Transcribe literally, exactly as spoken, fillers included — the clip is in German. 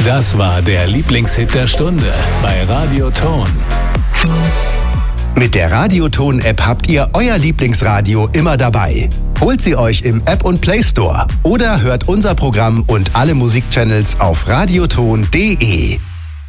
Das war der Lieblingshit der Stunde bei Radioton. Mit der Radioton-App habt ihr euer Lieblingsradio immer dabei. Holt sie euch im App und Play Store oder hört unser Programm und alle Musikchannels auf radioton punkt de.